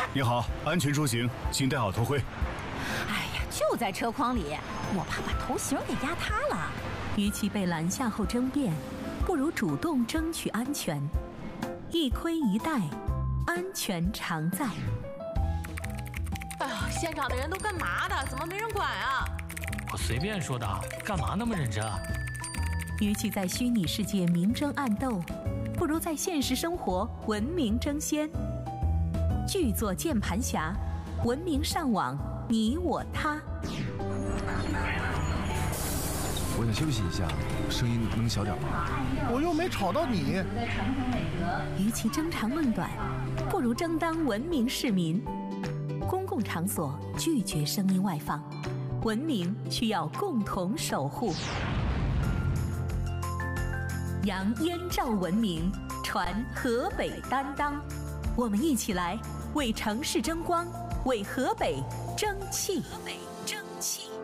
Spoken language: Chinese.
你好，安全出行，请戴好头盔。 哎呀，就在车筐里，我怕把头型给压塌了。 与其被拦下后争辩，不如主动争取安全。一盔一戴，安全常在。 哎呀，现场的人都干嘛的？怎么没人管啊？ 我随便说的，干嘛那么认真啊？ 与其在虚拟世界明争暗斗，不如在现实生活文明争先。剧作键盘侠，文明上网，你我他。 我想休息一下，声音能小点吗？ 我又没吵到你。 与其争长论短，不如争当文明市民。公共场所拒绝声音外放，文明需要共同守护。扬燕赵文明，传河北担当。我们一起来为城市争光，为河北争气。